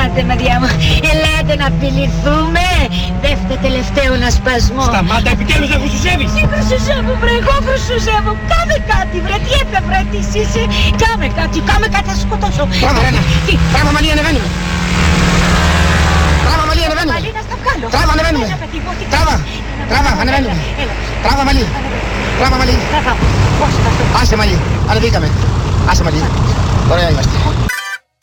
Ελάτε, μαδιά μου, ελάτε να απειληθούμε. Δεύτερο τελευταίο να σπασμό. Σταμάτα επιτέλους να χρυσουζεύεις. Τι χρυσουζεύω, βρε, εγώ χρυσουζεύω. Κάμε κάτι, βρε, τι έπρεπε, τι είσαι. Κάμε κάτι, θα σκοτώσω. Τράβα, Ρένα. Τράβα, Μαλή, ανεβαίνουμε. Τράβα, Μαλή, ανεβαίνουμε. Μαλή, να στα βγάλω. Τράβα, ανεβαίνουμε. Τράβα, ανεβαίνουμε. Τράβα, Μαλή. Τράβα, Μαλή. Τράβα, πώς θα το... Άσε, Μαλή. Ανεβήκαμε. Άσε, Μαλή. Ωραία είμαστε.